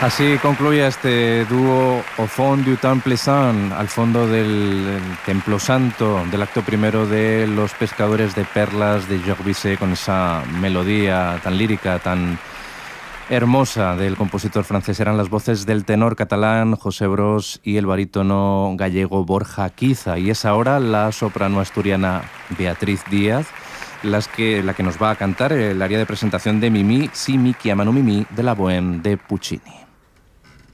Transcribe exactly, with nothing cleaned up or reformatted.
Así concluye este dúo Au fond du Temple Saint, al fondo del Templo Santo, del acto primero de Los Pescadores de Perlas de Georges Bizet, con esa melodía tan lírica, tan hermosa del compositor francés. Eran las voces del tenor catalán José Bros y el barítono gallego Borja Quiza. Y es ahora la soprano asturiana Beatriz Díaz las que, la que nos va a cantar el área de presentación de Mimi, Si mi chiamano Mimi, de la Bohème de Puccini.